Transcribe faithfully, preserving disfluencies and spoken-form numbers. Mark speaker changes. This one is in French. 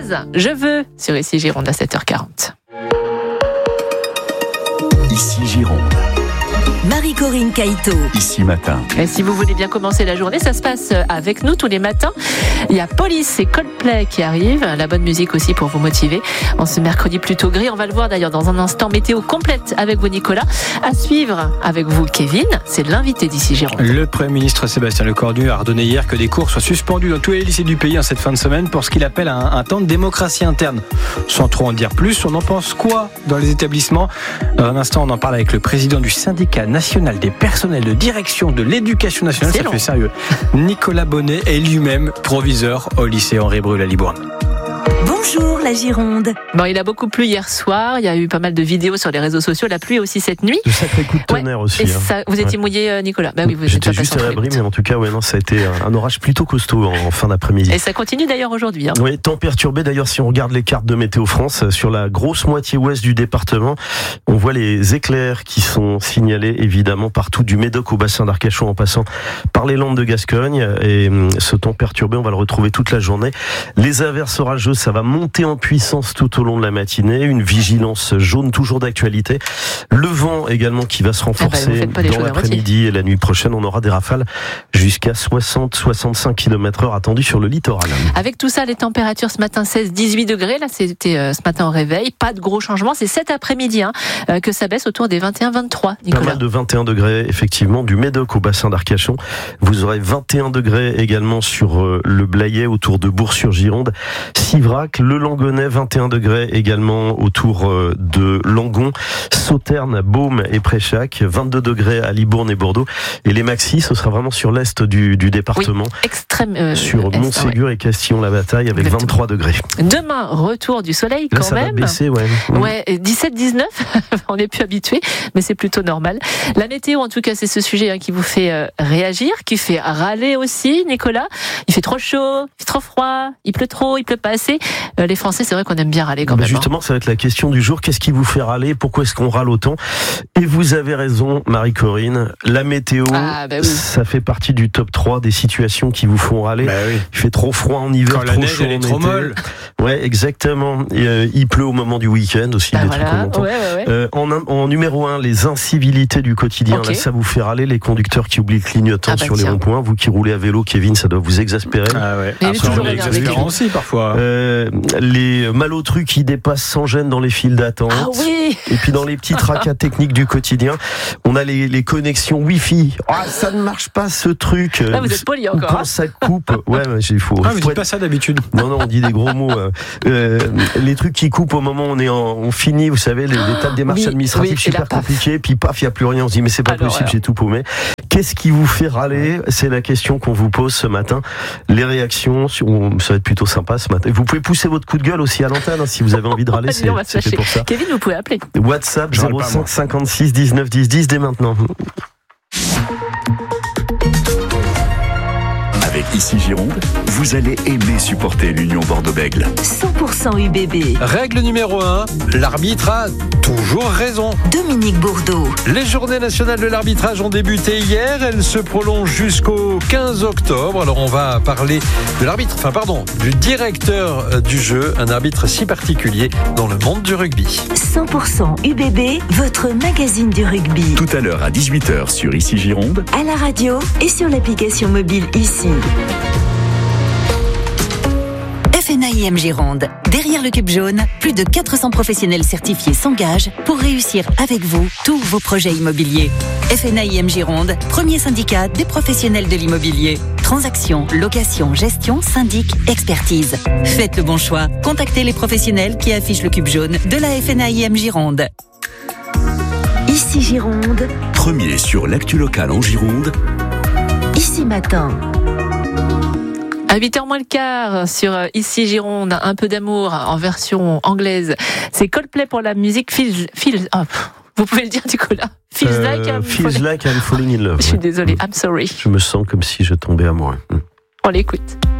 Speaker 1: Jazz, je veux, sur Ici Gironde à sept heures quarante.
Speaker 2: Ici Gironde.
Speaker 3: Marie-Corinne Caïto.
Speaker 2: Ici Matin.
Speaker 1: Et si vous voulez bien commencer la journée, ça se passe avec nous tous les matins. Il y a Police et Coldplay qui arrivent. La bonne musique aussi pour vous motiver. En ce mercredi plutôt gris, on va le voir d'ailleurs dans un instant. Météo complète avec vous Nicolas. À suivre avec vous Kevin. C'est l'invité d'Ici Gironde.
Speaker 4: Le Premier ministre Sébastien Lecornu a ordonné hier que des cours soient suspendus dans tous les lycées du pays en cette fin de semaine pour ce qu'il appelle un, un temps de démocratie interne. Sans trop en dire plus, on en pense quoi dans les établissements ? Dans un instant, on en parle avec le président du syndicat national des personnels de direction de l'éducation nationale.
Speaker 1: C'est
Speaker 4: ça
Speaker 1: long.
Speaker 4: fait sérieux. Nicolas Bonnet est lui-même proviseur au lycée Henri Brul à Libourne.
Speaker 3: Bonjour la Gironde.
Speaker 1: Bon, il a beaucoup plu hier soir. Il y a eu pas mal de vidéos sur les réseaux sociaux. La pluie aussi cette nuit.
Speaker 5: De sacrés coups de tonnerre
Speaker 1: Ouais.
Speaker 5: aussi.
Speaker 1: Et
Speaker 5: hein.
Speaker 1: ça, vous étiez
Speaker 5: Ouais.
Speaker 1: mouillé, euh, Nicolas. Bah oui, vous
Speaker 5: J'étais
Speaker 1: êtes pas
Speaker 5: juste
Speaker 1: passé
Speaker 5: à
Speaker 1: en
Speaker 5: l'abri,
Speaker 1: très
Speaker 5: mais en tout cas, ouais, non, ça a été un, un orage plutôt costaud en, en fin d'après-midi.
Speaker 1: Et ça continue d'ailleurs aujourd'hui. Hein.
Speaker 5: Oui, temps perturbé d'ailleurs si on regarde les cartes de Météo France, sur la grosse moitié ouest du département, on voit les éclairs qui sont signalés évidemment partout du Médoc au bassin d'Arcachon en passant par les Landes de Gascogne, et ce temps perturbé on va le retrouver toute la journée. Les averses orageuses, ça va monter en puissance tout au long de la matinée, une vigilance jaune toujours d'actualité. Le vent également qui va se renforcer
Speaker 1: Ah bah, vous faites pas les
Speaker 5: dans
Speaker 1: choses à
Speaker 5: l'après-midi et la nuit prochaine, on aura des rafales jusqu'à soixante à soixante-cinq kilomètres heure attendues sur le littoral.
Speaker 1: Avec tout ça, les températures ce matin seize à dix-huit degrés. Là, c'était euh, ce matin au réveil. Pas de gros changements. C'est cet après-midi hein, euh, que ça baisse autour des vingt et un à vingt-trois. Nicolas.
Speaker 5: Pas mal de vingt et un degrés, effectivement, du Médoc au bassin d'Arcachon. Vous aurez vingt et un degrés également sur euh, le Blayais, autour de Bourg-sur-Gironde. Sivrac, le Langonnet, vingt et un degrés également autour euh, de Langon. Sauternes, Beaume et Préchac, vingt-deux degrés à Libourne et Bordeaux. Et les maxis, ce sera vraiment sur l'est du, du département.
Speaker 1: Oui, extrême. Euh,
Speaker 5: sur
Speaker 1: est,
Speaker 5: Montségur
Speaker 1: ouais.
Speaker 5: et Castillon-la-Bataille avec
Speaker 1: Exactement.
Speaker 5: vingt-trois degrés.
Speaker 1: Demain, retour du soleil
Speaker 5: Là,
Speaker 1: quand
Speaker 5: ça
Speaker 1: même.
Speaker 5: va baisser, ouais.
Speaker 1: Ouais, dix-sept à dix-neuf, on n'est plus habitué, mais c'est plutôt normal. La météo, en tout cas, c'est ce sujet hein, qui vous fait euh, réagir, qui fait râler aussi, Nicolas. Il fait trop chaud, il fait trop froid, il pleut trop, il pleut pas assez. Euh, les Français, c'est vrai qu'on aime bien râler quand
Speaker 5: Ben
Speaker 1: même.
Speaker 5: justement, ça va être la question du jour. Qu'est-ce qui vous fait râler ? Pourquoi est-ce qu'on râle autant ? Et vous avez raison, Marie-Corinne. La météo,
Speaker 1: Ah, bah oui.
Speaker 5: ça fait partie du top trois des situations qui vous font râler.
Speaker 4: Bah oui.
Speaker 5: Il fait trop froid en hiver,
Speaker 4: Quand la
Speaker 5: trop
Speaker 4: neige,
Speaker 5: chaud
Speaker 4: elle est
Speaker 5: en
Speaker 4: trop
Speaker 5: été.
Speaker 4: molle.
Speaker 5: Ouais, exactement. Et, euh, il pleut au moment du week-end aussi,
Speaker 1: Bah
Speaker 5: des
Speaker 1: voilà,
Speaker 5: trucs qu'on entend.
Speaker 1: ouais, ouais, ouais.
Speaker 5: Euh, en, en numéro un, les incivilités du quotidien.
Speaker 1: Ok.
Speaker 5: Là, ça vous fait râler, les conducteurs qui oublient le clignotant
Speaker 1: Ah bah
Speaker 5: sur les
Speaker 1: tiens.
Speaker 5: ronds-points. Vous qui roulez à vélo, Kevin, ça doit vous exaspérer.
Speaker 4: Ah ouais.
Speaker 1: Mais il est
Speaker 4: Après,
Speaker 1: toujours
Speaker 4: on est
Speaker 1: énervé,
Speaker 4: exaspérant
Speaker 1: Kevin.
Speaker 4: aussi parfois.
Speaker 5: Euh, les malotrus qui dépassent sans gêne dans les files d'attente.
Speaker 1: Ah oui.
Speaker 5: Et puis dans les petits tracas techniques du quotidien, on a les, les connexions Wi-Fi. Ah, ça ne marche pas ce truc.
Speaker 1: Là, vous êtes poli
Speaker 5: Ou
Speaker 1: encore.
Speaker 5: quand
Speaker 1: hein.
Speaker 5: ça coupe, ouais, mais il faut.
Speaker 4: Ah, vous
Speaker 5: faut
Speaker 4: dites
Speaker 5: être-
Speaker 4: pas ça d'habitude.
Speaker 5: Non, non, on dit des gros mots. euh. Euh, les trucs qui coupent au moment où on est en, on finit, vous savez, les, les tas de démarches
Speaker 1: Oui,
Speaker 5: administratives
Speaker 1: oui, et
Speaker 5: super
Speaker 1: la paf.
Speaker 5: compliquées, puis paf, il n'y a plus rien. On se dit, mais c'est pas
Speaker 1: Ah,
Speaker 5: possible,
Speaker 1: l'horreur.
Speaker 5: j'ai tout paumé. Qu'est-ce qui vous fait râler ? C'est la question qu'on vous pose ce matin. Les réactions, sur- ça va être plutôt sympa ce matin. Vous pouvez pousser votre coup de gueule aussi à l'antenne hein, si vous avez envie de râler.
Speaker 1: Allez,
Speaker 5: C'est
Speaker 1: on va se
Speaker 5: c'est fait
Speaker 1: fâcher.
Speaker 5: pour ça.
Speaker 1: Kevin, vous pouvez appeler.
Speaker 5: WhatsApp
Speaker 4: Je râle
Speaker 5: zéro
Speaker 4: pas,
Speaker 5: cinq
Speaker 4: moi.
Speaker 5: cinquante-six dix-neuf dix dix dès maintenant.
Speaker 2: Avec Ici Gironde, vous allez aimer supporter l'Union Bordeaux-Bègles.
Speaker 3: cent pour cent U B B.
Speaker 6: Règle numéro un, l'arbitre a toujours raison.
Speaker 3: Dominique Bourdeau.
Speaker 6: Les journées nationales de l'arbitrage ont débuté hier, elles se prolongent jusqu'au quinze octobre. Alors on va parler de l'arbitre, enfin pardon, du directeur du jeu, un arbitre si particulier dans le monde du rugby.
Speaker 3: cent pour cent U B B, votre magazine du rugby.
Speaker 2: Tout à l'heure à dix-huit heures sur Ici Gironde.
Speaker 3: À la radio et sur l'application mobile ici. F N A I M Gironde. Derrière le cube jaune, plus de quatre cents professionnels certifiés s'engagent pour réussir avec vous tous vos projets immobiliers. F N A I M Gironde, premier syndicat des professionnels de l'immobilier. Transactions, location, gestion, syndic, expertise. Faites le bon choix. Contactez les professionnels qui affichent le cube jaune de la F N A I M Gironde. Ici Gironde,
Speaker 2: Premier sur l'actu locale en Gironde.
Speaker 3: ici matin.
Speaker 1: À huit heures moins le quart sur Ici Gironde, un peu d'amour en version anglaise. C'est Coldplay pour la musique. Feels, feels, oh, vous pouvez le dire Nicolas. Feels
Speaker 5: Euh,
Speaker 1: like I'm
Speaker 5: feels
Speaker 1: falling.
Speaker 5: like I'm falling in love.
Speaker 1: Je suis
Speaker 5: ouais.
Speaker 1: désolée, I'm sorry.
Speaker 5: Je me sens comme si je tombais amoureux.
Speaker 1: On l'écoute.